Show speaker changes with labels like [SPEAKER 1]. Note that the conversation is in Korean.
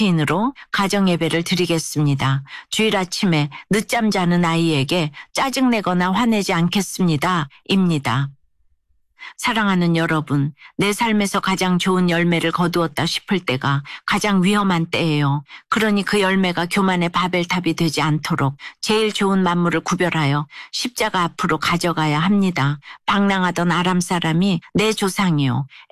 [SPEAKER 1] 루틴으로 가정예배를 드리겠습니다. 주일 아침에 늦잠 자는 아이에게 짜증내거나 화내지 않겠습니다. 입니다. 사랑하는 여러분, 내 삶에서 가장 좋은 열매를 거두었다 싶을 때가 가장 위험한 때예요. 그러니 그 열매가 교만의 바벨탑이 되지 않도록 제일 좋은 만물을 구별하여 십자가 앞으로 가져가야 합니다. 방랑하던 아람 사람이 내 조상이요.